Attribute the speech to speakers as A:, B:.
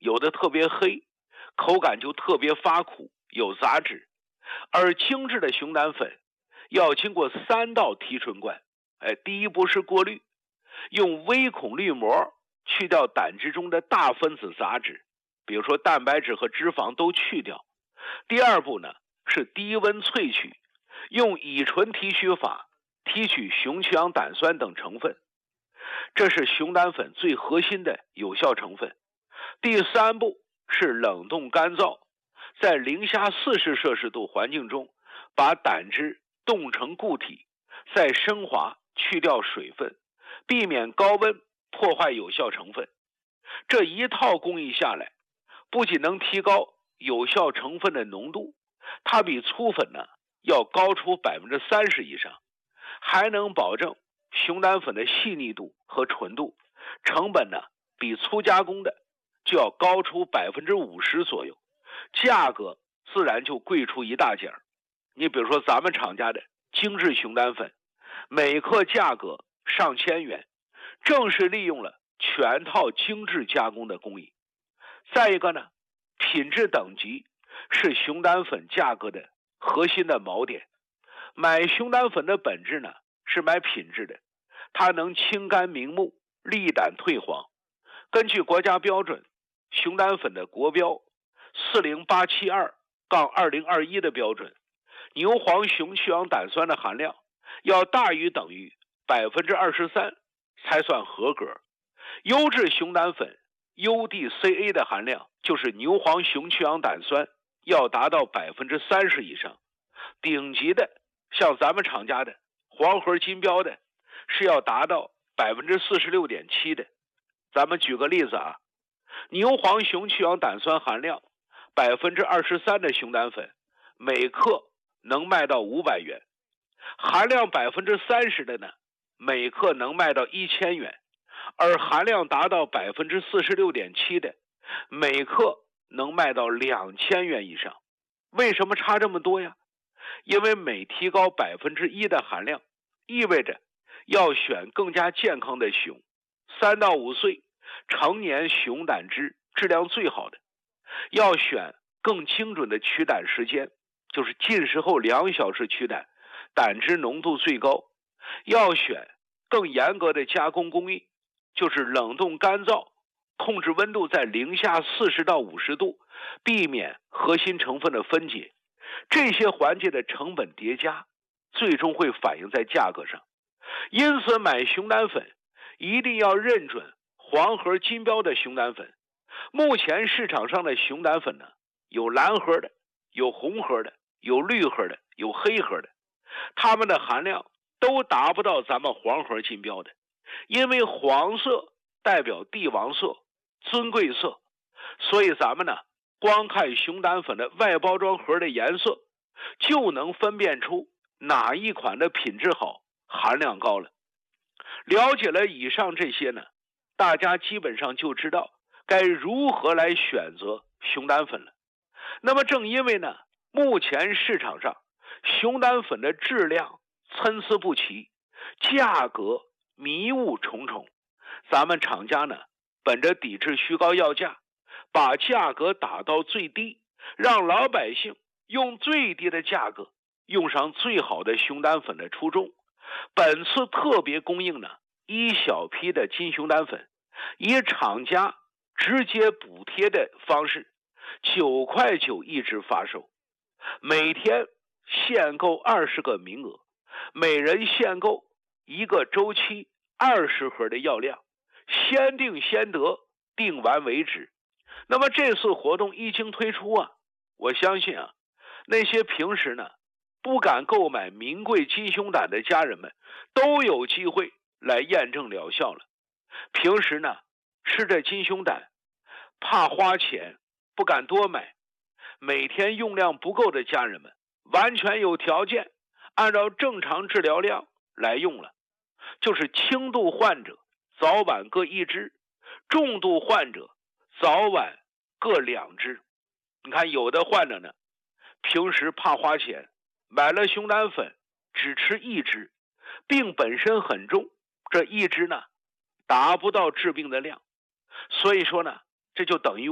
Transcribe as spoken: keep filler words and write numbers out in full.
A: 有的特别黑，口感就特别发苦，有杂质。而精致的熊胆粉要经过三道提纯罐。哎，第一步是过滤，用微孔滤膜去掉胆汁中的大分子杂质，比如说蛋白质和脂肪都去掉。第二步呢是低温萃取，用乙醇提取法提取熊去氧胆酸等成分，这是熊胆粉最核心的有效成分。第三步是冷冻干燥，在零下四十摄氏度环境中把胆汁冻成固体，再升华去掉水分，避免高温破坏有效成分。这一套工艺下来，不仅能提高有效成分的浓度，它比粗粉呢要高出 百分之三十 以上，还能保证熊胆粉的细腻度和纯度，成本呢比粗加工的就要高出 百分之五十 左右，价格自然就贵出一大截儿。你比如说咱们厂家的精致熊胆粉，每克价格上千元，正是利用了全套精致加工的工艺。再一个呢，品质等级是熊胆粉价格的核心的锚点。买熊胆粉的本质呢是买品质的，它能清肝明目，利胆退黄。根据国家标准，熊胆粉的国标四零八七二二零二一的标准，牛黄熊去氧胆酸的含量要大于等于 百分之二十三 才算合格。优质熊胆粉 U D C A 的含量就是牛黄熊去氧胆酸要达到 百分之三十 以上。顶级的像咱们厂家的黄河金标的是要达到 百分之四十六点七 的。咱们举个例子啊，牛黄熊去氧胆酸含量 百分之二十三 的熊胆粉每克能卖到五百元，含量 百分之三十 的呢每克能卖到一千元，而含量达到 百分之四十六点七 的每克能卖到两千元以上。为什么差这么多呀？因为每提高 百分之一 的含量，意味着要选更加健康的熊，三到五岁成年熊胆汁质量最好的，要选更精准的取胆时间，就是进食后两小时取胆，胆汁浓度最高。要选更严格的加工工艺，就是冷冻干燥，控制温度在零下四十到五十度，避免核心成分的分解。这些环节的成本叠加，最终会反映在价格上。因此买熊胆粉一定要认准黄盒金标的熊胆粉。目前市场上的熊胆粉呢，有蓝盒的，有红盒的，有绿盒的，有黑盒的，它们的含量都达不到咱们黄盒金标的。因为黄色代表帝王色、尊贵色，所以咱们呢光看熊胆粉的外包装盒的颜色，就能分辨出哪一款的品质好，含量高了。了解了以上这些呢，大家基本上就知道该如何来选择熊胆粉了。那么正因为呢，目前市场上熊胆粉的质量参差不齐，价格迷雾重重，咱们厂家呢本着抵制虚高要价，把价格打到最低，让老百姓用最低的价格用上最好的熊胆粉的初衷。本次特别供应呢一小批的金熊胆粉，以厂家直接补贴的方式九块九一支发售，每天限购二十个名额，每人限购一个周期二十盒的药量，先订先得，订完为止。那么这次活动一经推出啊，我相信啊，那些平时呢不敢购买名贵金熊胆的家人们都有机会来验证疗效了。平时呢吃着金熊胆怕花钱不敢多买，每天用量不够的家人们完全有条件按照正常治疗量来用了。就是轻度患者早晚各一支，重度患者早晚各两支。你看有的患者呢平时怕花钱，买了熊胆粉只吃一支，病本身很重，这一支呢达不到治病的量，所以说呢这就等于